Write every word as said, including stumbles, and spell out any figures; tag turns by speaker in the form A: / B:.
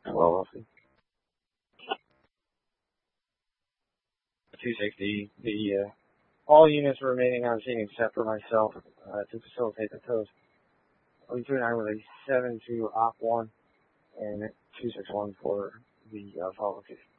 A: Well, I'll see. two sixty. The uh, all units remaining on scene except for myself uh, to facilitate the tows. We two nine with a seven two op one and two six one for the uh, follow location.